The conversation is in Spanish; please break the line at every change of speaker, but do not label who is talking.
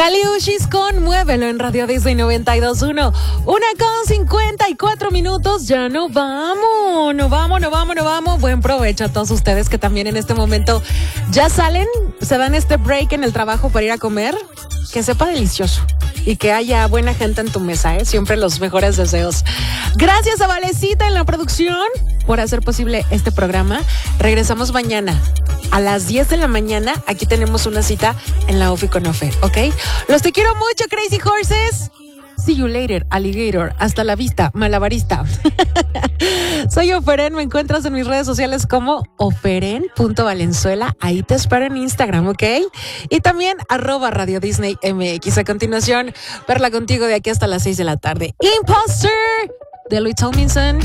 Caliushis con Muévelo en Radio Disney 92.1. 1:54. Ya no vamos. Buen provecho a todos ustedes que también en este momento ya salen, se dan este break en el trabajo para ir a comer. Que sepa delicioso y que haya buena gente en tu mesa, ¿eh? Siempre los mejores deseos. Gracias a Valecita en la producción por hacer posible este programa. Regresamos mañana a las 10 de la mañana. Aquí tenemos una cita en la Ofi con Ofe, ¿ok? Los te quiero mucho, Crazy Horses. See you later, alligator. Hasta la vista, malabarista. Soy Oferen, me encuentras en mis redes sociales como oferen.valenzuela. Ahí te espero en Instagram, ¿ok? Y también @Radio Disney MX. A continuación, Perla contigo de aquí hasta las 6 de la tarde. Imposter de Louis Tomlinson.